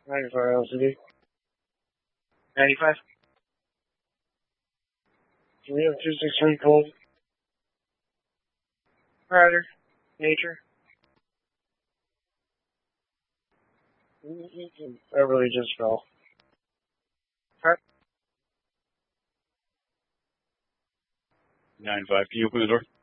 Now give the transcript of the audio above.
94 LCD. 95. Do we have 263 cold? Rider. Nature. Beverly just fell. Alright. 95. Can you open the door?